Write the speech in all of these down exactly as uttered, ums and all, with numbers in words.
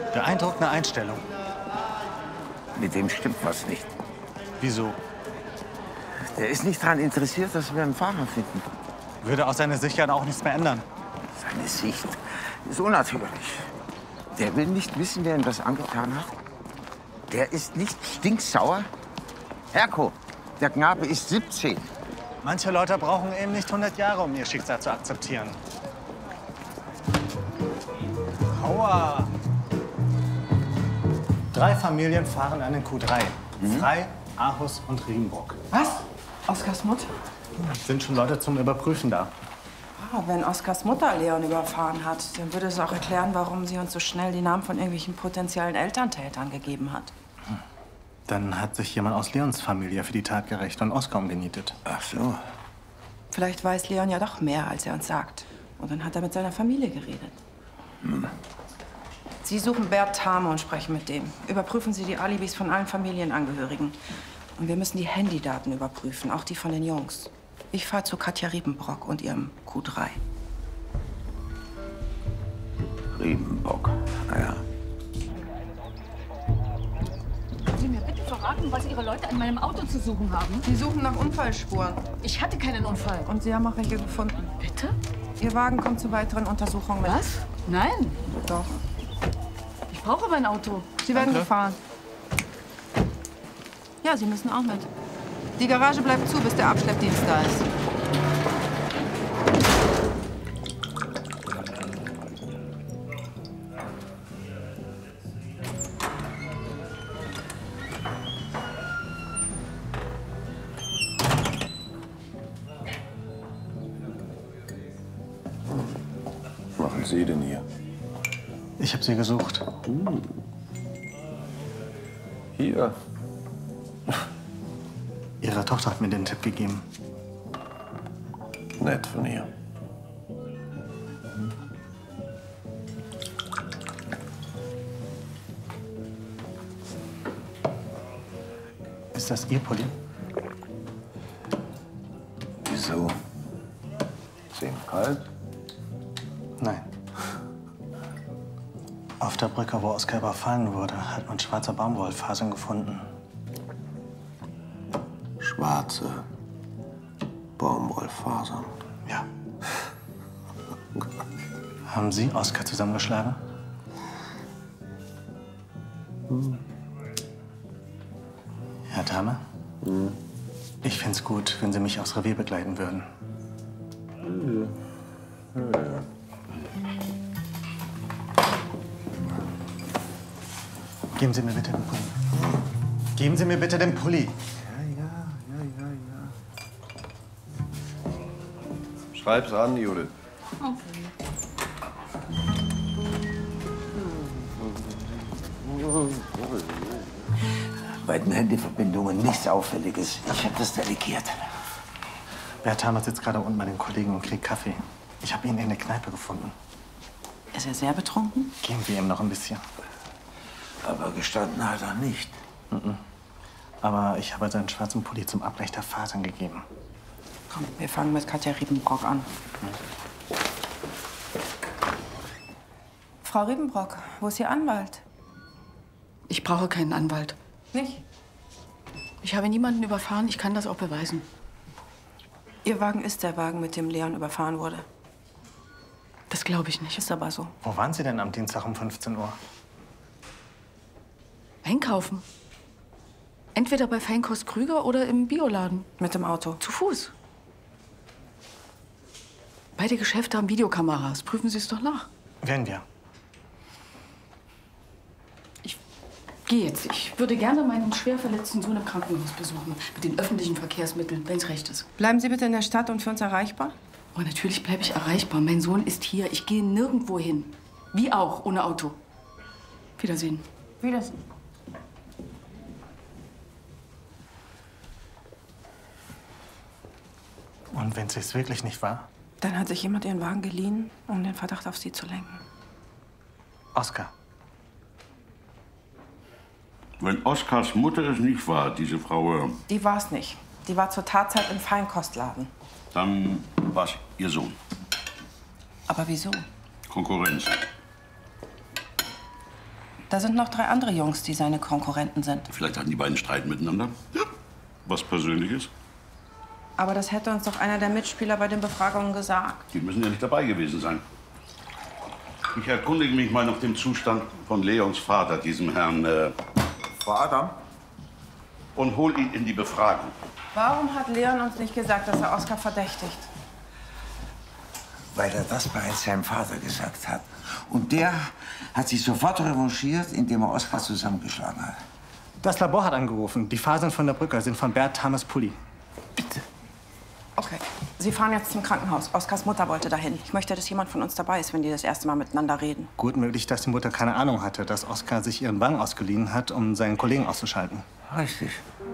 Beeindruckende Einstellung. Mit dem stimmt was nicht. Wieso? Der ist nicht daran interessiert, dass wir einen Fahrer finden. Würde aus seiner Sicht ja auch nichts mehr ändern. Seine Sicht ist unnatürlich. Der will nicht wissen, wer ihm das angetan hat. Der ist nicht stinksauer. Herko, der Knabe ist siebzehn. Manche Leute brauchen eben nicht hundert Jahre, um ihr Schicksal zu akzeptieren. Aua! Drei Familien fahren einen Q drei. Mhm. Frei, Aarhus und Riedenbrock. Was? Oskars Mutter? Sind schon Leute zum Überprüfen da. Ah, wenn Oskars Mutter Leon überfahren hat, dann würde es auch erklären, warum sie uns so schnell die Namen von irgendwelchen potenziellen Elterntätern gegeben hat. Dann hat sich jemand aus Leons Familie für die Tat gerecht und Oskar umgenietet. Ach so. Vielleicht weiß Leon ja doch mehr, als er uns sagt. Und dann hat er mit seiner Familie geredet. Hm. Sie suchen Bert Thame und sprechen mit dem. Überprüfen Sie die Alibis von allen Familienangehörigen. Und wir müssen die Handydaten überprüfen, auch die von den Jungs. Ich fahre zu Katja Riepenbrock und ihrem Q drei. Riepenbrock, naja. Können Sie mir bitte verraten, was Ihre Leute an meinem Auto zu suchen haben? Sie suchen nach Unfallspuren. Ich hatte keinen Unfall. Und Sie haben auch welche gefunden. Bitte? Ihr Wagen kommt zu weiteren Untersuchungen mit. Was? Nein. Doch. Ich brauche mein Auto. Sie werden Danke. gefahren. Ja, Sie müssen auch mit. Die Garage bleibt zu, bis der Abschleppdienst da ist. Was machen Sie denn hier? Ich habe sie gesucht. Uh. Hier. Ihre Tochter hat mir den Tipp gegeben. Nett von ihr. Ist das Ihr Pulli? Wieso? Ist ihm kalt? Nein. Auf der Brücke, wo Oskar überfallen wurde, hat man schwarze Baumwollfasern gefunden. Schwarze Baumwollfasern. Ja. Haben Sie Oskar zusammengeschlagen? Hm. Herr Thame? Hm. Ich fände es gut, wenn Sie mich aufs Revier begleiten würden. Ja. Ja, ja. Geben Sie mir bitte den Pulli. Geben Sie mir bitte den Pulli. Ja, ja, ja, ja. Schreib's an, Judith. Okay. Bei den Handyverbindungen nichts Auffälliges. Ich habe das delegiert. Bert Thame sitzt gerade unten bei den Kollegen und kriegt Kaffee. Ich habe ihn in der Kneipe gefunden. Ist er sehr betrunken? Geben wir ihm noch ein bisschen. Aber gestanden hat er nicht. Mhm. Aber ich habe seinen schwarzen Pulli zum Abgleich der Fasern gegeben. Komm, wir fangen mit Katja Riepenbrock an. Mhm. Frau Riepenbrock, wo ist Ihr Anwalt? Ich brauche keinen Anwalt. Nicht? Ich habe niemanden überfahren. Ich kann das auch beweisen. Ihr Wagen ist der Wagen, mit dem Leon überfahren wurde. Das glaube ich nicht. Ist aber so. Wo waren Sie denn am Dienstag um fünfzehn Uhr? Einkaufen. Entweder bei Feinkost Krüger oder im Bioladen. Mit dem Auto? Zu Fuß. Beide Geschäfte haben Videokameras. Prüfen Sie es doch nach. Werden wir. Ich gehe jetzt. Ich würde gerne meinen schwer verletzten Sohn im Krankenhaus besuchen. Mit den öffentlichen Verkehrsmitteln, wenn es recht ist. Bleiben Sie bitte in der Stadt und für uns erreichbar? Oh, natürlich bleibe ich erreichbar. Mein Sohn ist hier. Ich gehe nirgendwo hin. Wie auch, ohne Auto. Wiedersehen. Wiedersehen. Und wenn es wirklich nicht war? Dann hat sich jemand Ihren Wagen geliehen, um den Verdacht auf Sie zu lenken. Oskar. Wenn Oskars Mutter es nicht war, diese Frau, Die war es nicht. Die war zur Tatzeit im Feinkostladen. dann war es ihr Sohn. Aber wieso? Konkurrenz. Da sind noch drei andere Jungs, die seine Konkurrenten sind. Vielleicht hatten die beiden Streit miteinander. Ja, was Persönliches. Aber das hätte uns doch einer der Mitspieler bei den Befragungen gesagt. Die müssen ja nicht dabei gewesen sein. Ich erkundige mich mal nach dem Zustand von Leons Vater, diesem Herrn... Äh, Frau Adam? Und hol ihn in die Befragung. Warum hat Leon uns nicht gesagt, dass er Oskar verdächtigt? Weil er das bereits seinem Vater gesagt hat. Und der hat sich sofort revanchiert, indem er Oskar zusammengeschlagen hat. Das Labor hat angerufen. Die Fasern von der Brücke sind von Bert Thames Pulli. Bitte. Okay, Sie fahren jetzt zum Krankenhaus. Oskars Mutter wollte dahin. Ich möchte, dass jemand von uns dabei ist, wenn die das erste Mal miteinander reden. Gut möglich, dass die Mutter keine Ahnung hatte, dass Oskar sich ihren Wagen ausgeliehen hat, um seinen Kollegen auszuschalten. Richtig.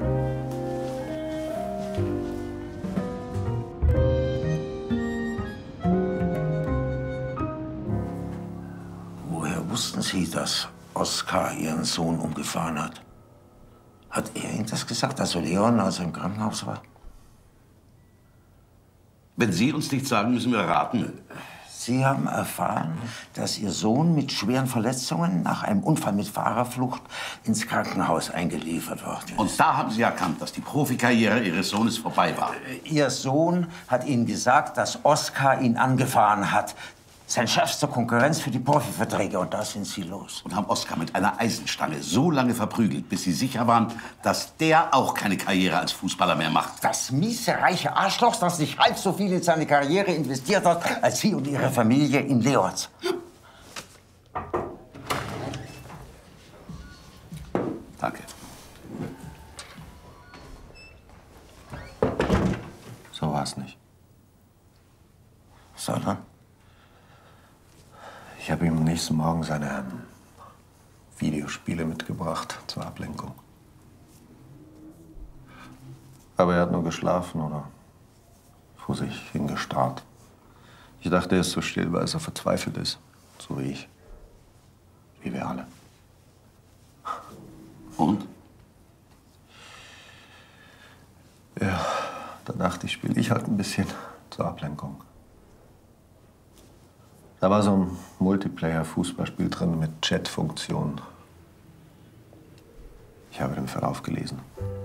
Woher wussten Sie, dass Oskar Ihren Sohn umgefahren hat? Hat er Ihnen das gesagt, also Leon, als er im Krankenhaus war? Wenn Sie uns nichts sagen, müssen wir raten. Sie haben erfahren, dass Ihr Sohn mit schweren Verletzungen nach einem Unfall mit Fahrerflucht ins Krankenhaus eingeliefert worden ist. Und da haben Sie erkannt, dass die Profikarriere Ihres Sohnes vorbei war. Ihr Sohn hat Ihnen gesagt, dass Oskar ihn angefahren hat. Sein schärfster Konkurrenz für die Profiverträge. Und da sind Sie los. Und haben Oskar mit einer Eisenstange so lange verprügelt, bis Sie sicher waren, dass der auch keine Karriere als Fußballer mehr macht. Das miese, reiche Arschloch, das nicht halb so viel in seine Karriere investiert hat, als Sie und Ihre Familie in Leons. Danke. So war es nicht. Sondern? Ich habe ihm am nächsten Morgen seine ähm, Videospiele mitgebracht zur Ablenkung. Aber er hat nur geschlafen oder vor sich hingestarrt. Ich dachte, er ist so still, weil er verzweifelt ist. So wie ich. Wie wir alle. Und? Ja, da dachte ich, spiele ich halt ein bisschen zur Ablenkung. Da war so ein Multiplayer-Fußballspiel drin mit Chat-Funktion. Ich habe den Verlauf gelesen.